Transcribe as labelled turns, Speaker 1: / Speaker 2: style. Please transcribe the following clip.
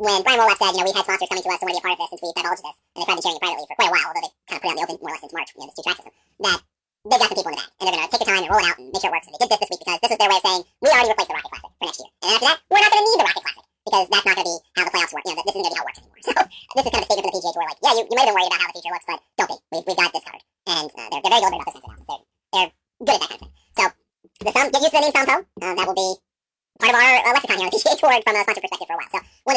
Speaker 1: when Brian Roloff said, we've had sponsors coming to us who want to be a part of this since we divulged this, and they've probably been sharing it privately for quite a while, although they kind of put it on the open more or less since March, this two-track system, that they've got some people in the bag, and they're going to take the time and roll it out and make sure it works. And they did this week because this was their way of saying, we already replaced the Rocket Classic for next year. And after that, we're not going to need the Rocket Classic because that's not going to be how the playoffs work. This isn't going to be how it works anymore. So this is kind of a statement from the PGA Tour, like, yeah, you might have been worried about how the future looks, but don't be. We've got this covered. And they're very deliberate about those kinds of announcements. They're good at that kind of thing. So get used to the name Sompo. That will be part of our lexicon here on the PGA Tour from a sponsor perspective for a while.